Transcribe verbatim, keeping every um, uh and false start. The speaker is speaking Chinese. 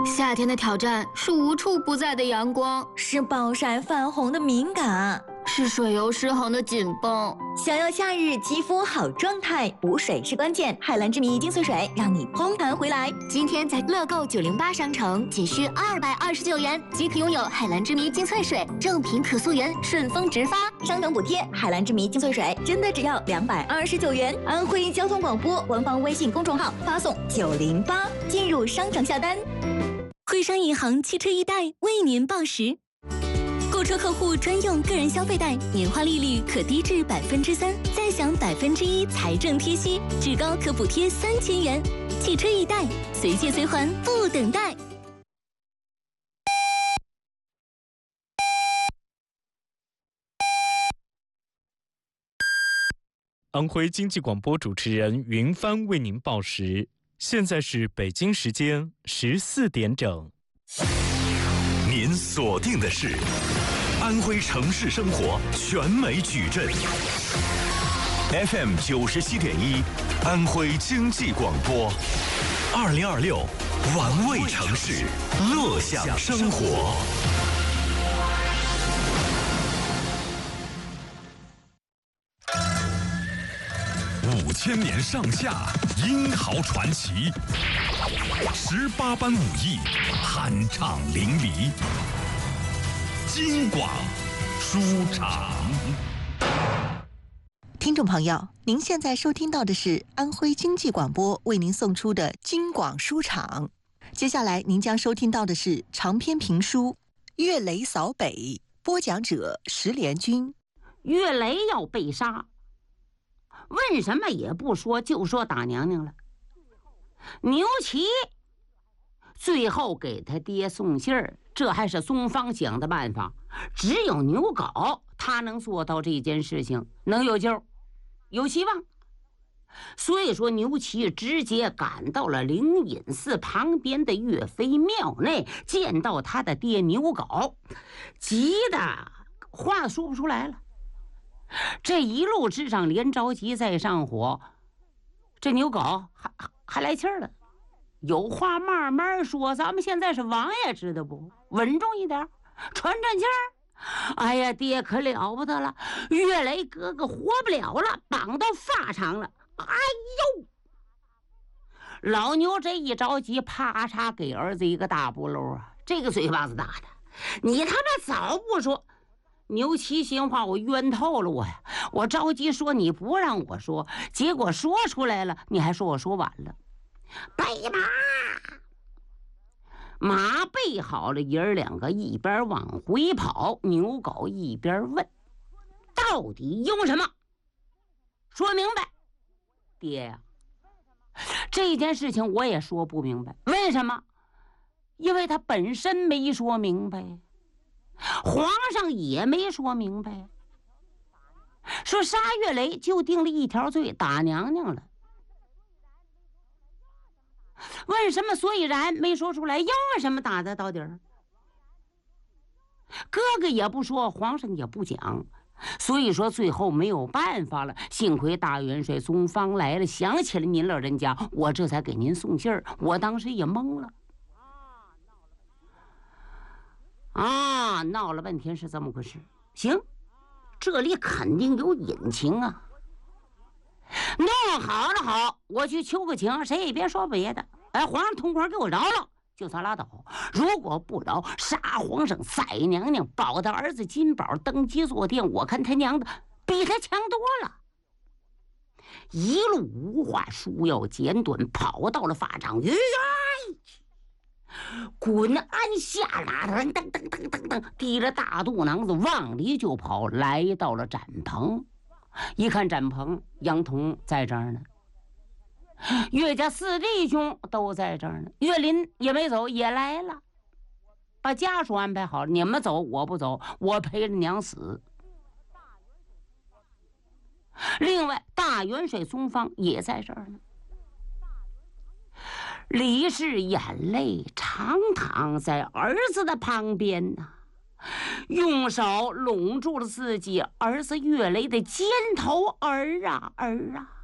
夏天的挑战是无处不在的阳光， 是暴晒泛红的敏感， 是水油失衡的紧绷。 想要夏日肌肤好状态，补水是关键。海蓝之谜精粹水让你嘭弹回来。 今天在乐购九零八商城仅需二百二十九元即可拥有海蓝之谜精粹水，正品可溯源，顺丰直发， 商城补贴。海蓝之谜精粹水真的只要两百二十九元。安徽交通广播官方微信公众号发送九零八进入商城下单。 徽商银行汽车易贷为您报时，购车客户专用个人消费贷，年化利率可低至百分之三，再享百分之一财政贴息，至高可补贴三千元。汽车易贷，随借随还，不等待。 安徽经济广播主持人云帆为您报时。现在是北京时间十四点整。 您锁定的是安徽城市生活全美矩阵 F M 九十七点一，安徽经济广播，二零二六玩味城市，乐享生活。五千年上下，英豪传奇；十八般武艺，酣畅淋漓。京广书场。 听众朋友，您现在收听到的是安徽经济广播为您送出的京广书场。接下来您将收听到的是长篇评书《岳雷扫北》，播讲者石连军。 岳雷要被杀，问什么也不说，就说打娘娘了。牛琦最后给他爹送信儿，这还是松方想的办法，只有牛皋他能做到这件事情，能有救，有希望。所以说牛琦直接赶到了灵隐寺旁边的岳飞庙内，见到他的爹牛皋，急得话说不出来了。这一路之上连着急再上火，这牛皋还还来气儿了，有话慢慢说，咱们现在是王爷，知道不？稳重一点，喘喘气儿。哎呀，爹可了不得了，岳雷哥哥活不了了，绑到发场了。哎呦！老牛这一着急，啪嚓给儿子一个大不漏啊！这个嘴巴子大的，你他妈早不说！牛琦心话我冤透了我呀！我着急说你不让我说，结果说出来了，你还说我说晚了。备马！马备好了，爷儿两个一边往回跑，牛皋一边问：到底有什么？说明白。爹呀，这件事情我也说不明白，为什么？因为他本身没说明白，皇上也没说明白，说杀岳雷就定了一条罪，打娘娘了。问什么所以然没说出来，因为什么打的到底儿？哥哥也不说，皇上也不讲，所以说最后没有办法了。幸亏大元帅松方来了，想起了您老人家，我这才给您送信儿。我当时也懵了。啊，闹了半天是这么回事。行，这里肯定有隐情啊。弄好了好，我去求个情，谁也别说别的。哎，皇上痛快给我饶了，就算拉倒。如果不饶，杀皇上，宰娘娘，保他儿子金宝登基坐殿，我看他娘的比他强多了。一路无话，书要简短，跑到了法场，吁滚鞍下马，噔噔噔噔噔噔，提着大肚囊子往里就跑，来到了展棚。一看展棚，杨童在这儿呢，岳家四弟兄都在这儿呢，岳林也没走，也来了，把家属安排好了，你们走我不走，我陪着娘死。另外大元帅松方也在这儿呢，李氏眼泪常淌在儿子的旁边呐、啊，用手拢住了自己儿子岳雷的肩头，儿啊儿啊！